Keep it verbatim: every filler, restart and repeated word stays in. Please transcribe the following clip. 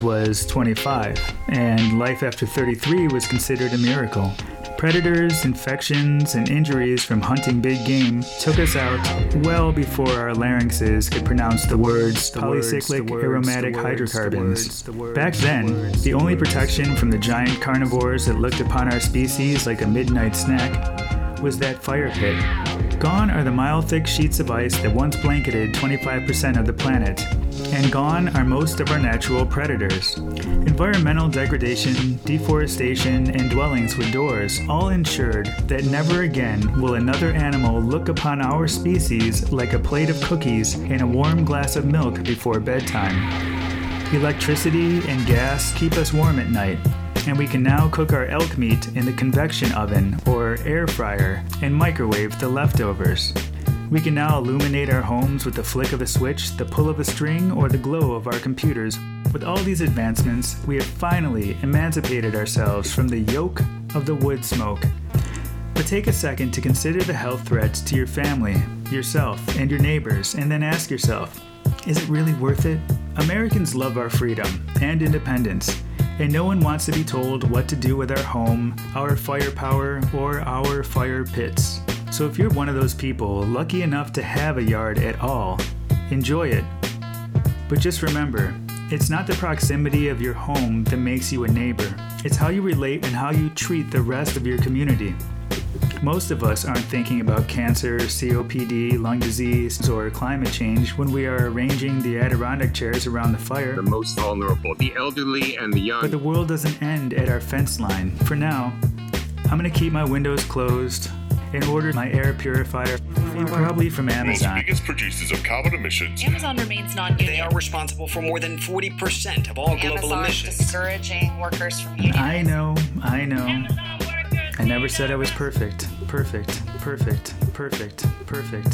was twenty-five, and life after thirty-three was considered a miracle. Predators, infections, and injuries from hunting big game took us out well before our larynxes could pronounce the words polycyclic aromatic hydrocarbons. Back then, the only protection from the giant carnivores that looked upon our species like a midnight snack was that fire pit. Gone are the mile-thick sheets of ice that once blanketed twenty-five percent of the planet, and gone are most of our natural predators. Environmental degradation, deforestation, and dwellings with doors all ensured that never again will another animal look upon our species like a plate of cookies and a warm glass of milk before bedtime. Electricity and gas keep us warm at night, and we can now cook our elk meat in the convection oven or air fryer and microwave the leftovers. We can now illuminate our homes with the flick of a switch, the pull of a string, or the glow of our computers. With all these advancements, we have finally emancipated ourselves from the yoke of the wood smoke. But take a second to consider the health threats to your family, yourself, and your neighbors, and then ask yourself, is it really worth it? Americans love our freedom and independence, and no one wants to be told what to do with our home, our firepower, or our fire pits. So if you're one of those people lucky enough to have a yard at all, enjoy it. But just remember, it's not the proximity of your home that makes you a neighbor. It's how you relate and how you treat the rest of your community. Most of us aren't thinking about cancer, C O P D, lung disease, or climate change when we are arranging the Adirondack chairs around the fire. The most vulnerable, the elderly and the young. But the world doesn't end at our fence line. For now, I'm going to keep my windows closed and order my air purifier, probably from Amazon. Most biggest producers of carbon emissions. Amazon remains non-union. They are responsible for more than forty percent of all global Amazon emissions. discouraging workers from union. I know, I know. I never said I was perfect. Perfect, perfect, perfect, perfect.